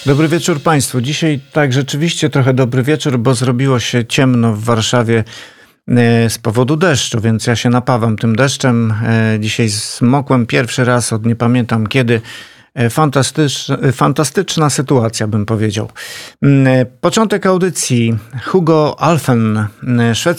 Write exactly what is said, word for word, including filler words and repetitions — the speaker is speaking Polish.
Dobry wieczór Państwu. Dzisiaj tak rzeczywiście trochę dobry wieczór, bo zrobiło się ciemno w Warszawie z powodu deszczu, więc ja się napawam tym deszczem. Dzisiaj zmokłem pierwszy raz od nie pamiętam kiedy. Fantastyczna, fantastyczna sytuacja, bym powiedział. Początek audycji. Hugo Alfen, szwedzki